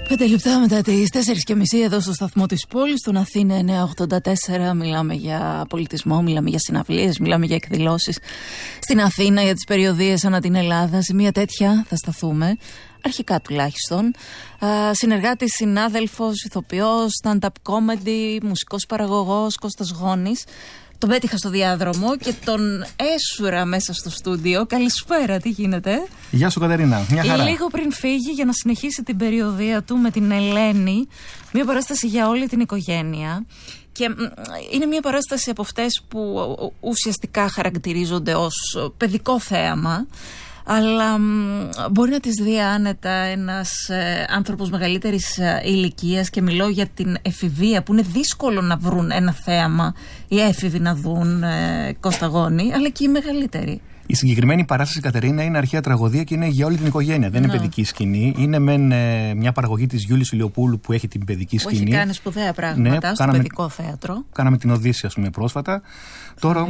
5 λεπτά μετά τις 4:30 εδώ στο σταθμό της πόλης, στον Αθήνα 984. Μιλάμε για πολιτισμό, μιλάμε για συναυλίες, μιλάμε για εκδηλώσεις στην Αθήνα, για τις περιοδίες ανά την Ελλάδα. Σε μια τέτοια θα σταθούμε, αρχικά τουλάχιστον. Συνεργάτης, συνάδελφος, ηθοποιός, stand-up comedy, μουσικός παραγωγός, Κώστας Γόνης. Τον πέτυχα στο διάδρομο και τον έσουρα μέσα στο στούντιο. Καλησπέρα, τι γίνεται? Γεια σου Κατερίνα, μια χαρά. Λίγο πριν φύγει για να συνεχίσει την περιοδεία του με την Ελένη, μια παράσταση για όλη την οικογένεια. Και είναι μια παράσταση από αυτές που ουσιαστικά χαρακτηρίζονται ως παιδικό θέαμα, αλλά μπορεί να τις δει άνετα ένας άνθρωπος μεγαλύτερης ηλικίας, και μιλώ για την εφηβεία, που είναι δύσκολο να βρουν ένα θέαμα οι έφηβοι να δουν, Κώστα Γόνη, αλλά και οι μεγαλύτεροι. Η συγκεκριμένη παράσταση, Κατερίνα, είναι αρχαία τραγωδία και είναι για όλη την οικογένεια. Δεν είναι παιδική σκηνή. Είναι μια παραγωγή της Γιούλης Ηλιοπούλου που έχει την παιδική σκηνή. Έχει κάνει σπουδαία πράγματα στο παιδικό θέατρο. Κάναμε την Οδύσσια, ας πούμε, πρόσφατα. Τώρα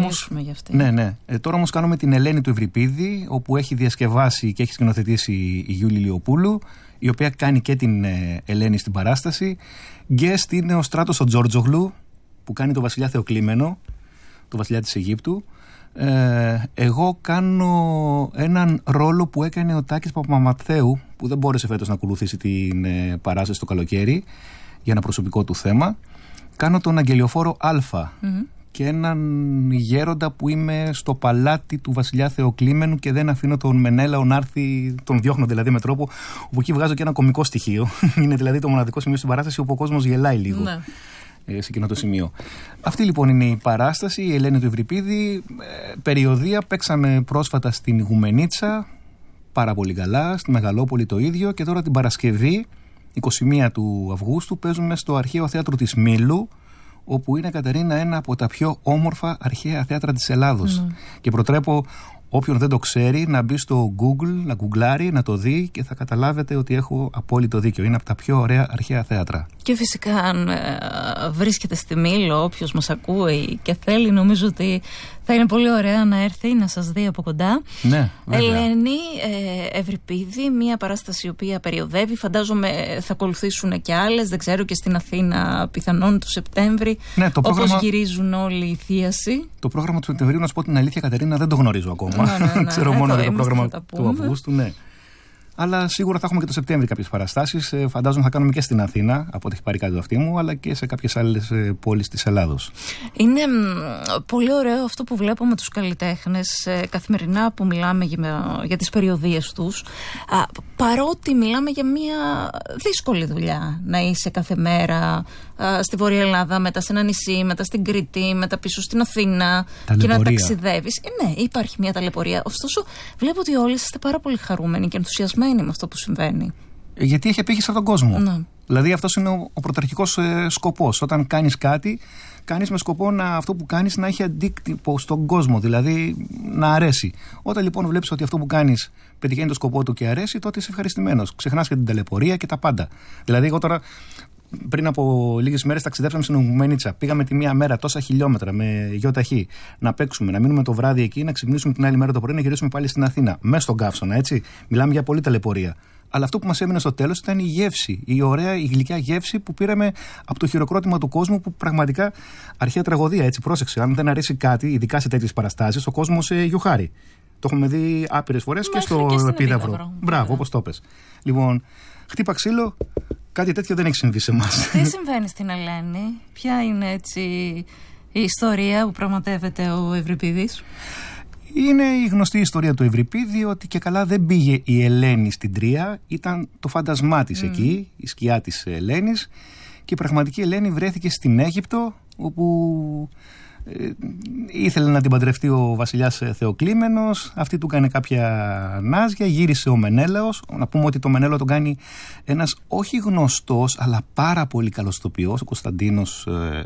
όμως κάνουμε την Ελένη του Ευρυπίδη, όπου έχει διασκευάσει και έχει σκηνοθετήσει η Γιούλη Ηλιοπούλου, η οποία κάνει και την Ελένη στην παράσταση. Guest είναι ο Στράτος ο Τζόρτζογλου, που κάνει το βασιλιά Θεοκλήμενο, το βασιλιά της Αιγύπτου. Εγώ κάνω έναν ρόλο που έκανε ο Τάκης Παπαμαθαίου, που δεν μπόρεσε φέτος να ακολουθήσει την παράσταση το καλοκαίρι για ένα προσωπικό του θέμα. Κάνω τον Αγγελιοφόρο Α και έναν γέροντα που είμαι στο παλάτι του βασιλιά Θεοκλήμενου και δεν αφήνω τον Μενέλαο να έρθει, τον διώχνω δηλαδή με τρόπο, όπου εκεί βγάζω και ένα κωμικό στοιχείο. Είναι δηλαδή το μοναδικό σημείο στην παράσταση όπου ο κόσμος γελάει λίγο. Ναι. Σε εκείνο το σημείο. Αυτή λοιπόν είναι η παράσταση, η Ελένη του Ευρυπίδη. Περιοδεία, παίξαμε πρόσφατα στην Ιγουμενίτσα, πάρα πολύ καλά, στη Μεγαλόπολη το ίδιο, και τώρα την Παρασκευή, 21 του Αυγούστου, παίζουμε στο Αρχαίο Θέατρο της Μήλου, όπου είναι, Κατερίνα, ένα από τα πιο όμορφα αρχαία θέατρα της Ελλάδος. Και προτρέπω όποιον δεν το ξέρει να μπει στο Google, να γκουγκλάρει, να το δει, και θα καταλάβετε ότι έχω απόλυτο δίκιο. Είναι από τα πιο ωραία αρχαία θέατρα. Και φυσικά, αν βρίσκεται στη Μήλο, όποιος μας ακούει και θέλει, νομίζω ότι θα είναι πολύ ωραία να έρθει να σας δει από κοντά. Ναι, Ελένη Ευρυπίδη, μια παράσταση η οποία περιοδεύει. Φαντάζομαι θα ακολουθήσουν και άλλες, δεν ξέρω, και στην Αθήνα πιθανόν το Σεπτέμβρη. Ναι, όπως γυρίζουν όλοι οι θίασοι. Το πρόγραμμα του Σεπτεμβρίου, να σου πω την αλήθεια, Κατερίνα, δεν το γνωρίζω ακόμα. Ναι. Ξέρω μόνο για το πρόγραμμα του Αυγούστου, ναι. Αλλά σίγουρα θα έχουμε και το Σεπτέμβρη κάποιες παραστάσεις. Φαντάζομαι θα κάνουμε και στην Αθήνα, από ό,τι έχει πάρει κάτι το αυτί μου, αλλά και σε κάποιες άλλες πόλεις της Ελλάδος. Είναι πολύ ωραίο αυτό που βλέπω με τους καλλιτέχνες καθημερινά, που μιλάμε για τις περιοδίες τους. Παρότι μιλάμε για μια δύσκολη δουλειά, να είσαι κάθε μέρα στη Βόρεια Ελλάδα, μετά σε ένα νησί, μετά στην Κρήτη, μετά πίσω στην Αθήνα, και να ταξιδεύεις. Ναι, υπάρχει μια ταλαιπωρία. Ωστόσο, βλέπω ότι όλοι είστε πάρα πολύ χαρούμενοι και ενθουσιασμένοι με αυτό που συμβαίνει. Γιατί έχει απήχηση από τον κόσμο. Ναι. Δηλαδή, αυτός είναι ο πρωταρχικός σκοπός. Όταν κάνεις κάτι, κάνεις με σκοπό αυτό που κάνεις να έχει αντίκτυπο στον κόσμο, δηλαδή να αρέσει. Όταν λοιπόν βλέπεις ότι αυτό που κάνεις πετυχαίνει το σκοπό του και αρέσει, τότε είσαι ευχαριστημένος. Ξεχνάς και την ταλαιπωρία και τα πάντα. Δηλαδή, εγώ τώρα, πριν από λίγες μέρες, ταξιδέψαμε στην Ιγουμενίτσα. Πήγαμε τη μία μέρα τόσα χιλιόμετρα με γιοταχή να παίξουμε, να μείνουμε το βράδυ εκεί, να ξυπνήσουμε την άλλη μέρα το πρωί, να γυρίσουμε πάλι στην Αθήνα. Μέσα στον καύσωνα, έτσι. Μιλάμε για πολύ ταλαιπωρία. Αλλά αυτό που μας έμεινε στο τέλος ήταν η γεύση, η ωραία, η γλυκιά γεύση που πήραμε από το χειροκρότημα του κόσμου, που πραγματικά αρχαία τραγωδία, έτσι. Πρόσεξε, αν δεν αρέσει κάτι, ειδικά σε τέτοιες παραστάσεις, ο κόσμος γιουχάρει. Το έχουμε δει άπειρες φορές και στο Επίδαυρο. Μπράβο, όπως το πες. Λοιπόν, χτύπα ξύλο, κάτι τέτοιο δεν έχει συμβεί σε εμάς. Τι συμβαίνει στην Ελένη, ποια είναι έτσι η ιστορία που πραγματεύεται ο Ευρυπίδης? Είναι η γνωστή ιστορία του Ευρυπίδη, ότι και καλά δεν πήγε η Ελένη στην Τρία, ήταν το φάντασμά της εκεί, η σκιά της Ελένης, και η πραγματική Ελένη βρέθηκε στην Αίγυπτο, όπου ήθελε να την παντρευτεί ο βασιλιάς Θεοκλήμενος. Αυτή του έκανε κάποια νάζια, γύρισε ο Μενέλαος. Να πούμε ότι το Μενέλαο τον κάνει ένας όχι γνωστός, αλλά πάρα πολύ καλός ηθοποιός, ο Κωνσταντίνος.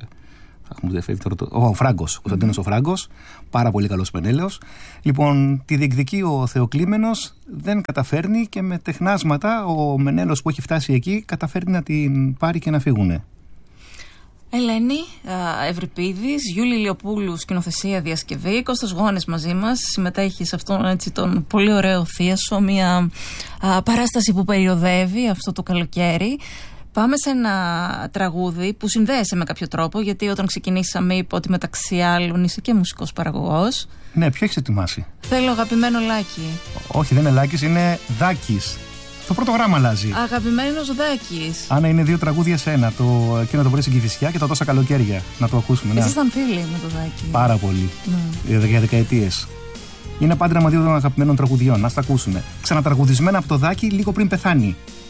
Ο Φράγκος, Κωνσταντίνος ο Φράγκος, πάρα πολύ καλός Μενέλαος. Λοιπόν, τη διεκδικεί ο Θεοκλήμενος, δεν καταφέρνει, και με τεχνάσματα ο Μενέλαος που έχει φτάσει εκεί καταφέρνει να την πάρει και να φύγουνε. Ελένη Ευρυπίδης, Γιούλη Ηλιοπούλου, σκηνοθεσία, διασκευή. Κώστας Γόνες μαζί μας, συμμετέχει σε αυτόν έτσι, τον πολύ ωραίο θίασο, μια παράσταση που περιοδεύει αυτό το καλοκαίρι. Πάμε σε ένα τραγούδι που συνδέεσαι με κάποιο τρόπο, γιατί όταν ξεκινήσαμε είπα ότι μεταξύ άλλων είσαι και μουσικός παραγωγός. Ναι, ποιο έχεις ετοιμάσει? Θέλω αγαπημένο Λάκη. Όχι, δεν είναι Λάκης, είναι Δάκης. Το πρώτο γράμμα αλλάζει. Αγαπημένος Δάκης. Άννα, είναι 2 τραγούδια σε ένα. Εκείνο το πρωί στην Κηφισιά και τα τόσα καλοκαίρια. Να το ακούσουμε. Εσείς ήταν φίλοι με το Δάκη? Πάρα πολύ. Για δεκαετίες. Είναι πάντρεμα 2 αγαπημένων τραγουδιών. Να τα ακούσουμε. Ξανατραγουδισμένα από το Δάκη λίγο πριν πεθάνει.